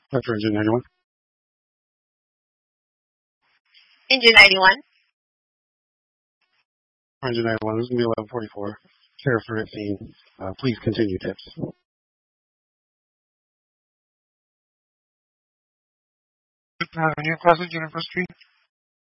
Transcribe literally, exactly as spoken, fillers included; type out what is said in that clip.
After engine ninety-one. Engine ninety-one. Engine ninety-one. This is going to be eleven forty-four. Sheriff for fifteen. Uh, please continue tips. Uh, New Crossing, Jennifer Street.